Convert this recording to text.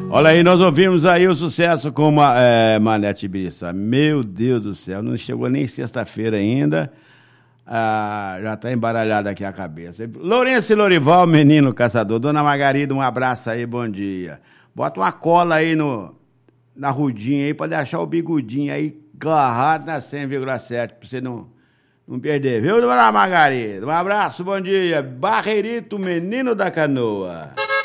Olha aí, nós ouvimos aí o sucesso com Manete Biriçá. Meu Deus do céu, não chegou nem sexta-feira ainda. Já tá embaralhada aqui a cabeça. Lourenço e Lorival, menino caçador. Dona Margarida, um abraço aí, bom dia. Bota uma cola aí na rudinha aí pra deixar o bigodinho aí garrado na 100,7 pra você não perder, viu, Dona Margarida? Um abraço, bom dia. Barreirito, menino da canoa.